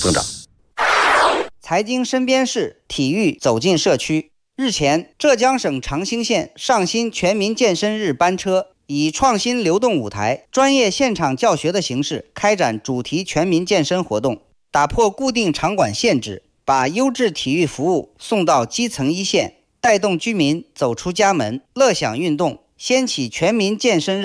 增长。 财经身边事，体育走进社区。日前，浙江省长兴县上新全民健身日班车以创新流动舞台、专业现场教学的形式开展主题全民健身活动，打破固定场馆限制，把优质体育服务送到基层一线，带动居民走出家门，乐享运动，掀起全民健身热。